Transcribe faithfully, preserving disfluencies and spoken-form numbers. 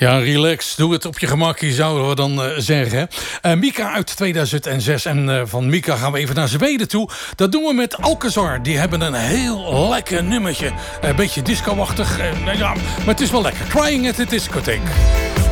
Ja, relax. Doe het op je gemakje, zouden we dan uh, zeggen. Uh, Mika uit tweeduizend zes. En uh, van Mika gaan we even naar Zweden toe. Dat doen we met Alcazar. Die hebben een heel lekker nummertje. Een uh, beetje disco-achtig. Uh, ja, maar het is wel lekker. Crying at the Discotheque.